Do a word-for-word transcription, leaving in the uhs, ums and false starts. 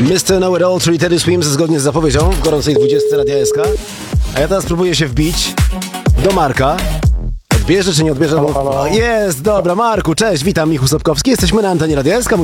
mister Know It All, czyli Teddy Swims, zgodnie z zapowiedzią w gorącej dwudziestce Radia S K. A ja teraz próbuję się wbić do Marka. Odbierze czy nie odbierze? Halo, halo. Jest, dobra, Marku, cześć, witam, Michu Sobkowski. Jesteśmy na antenie Radia S K.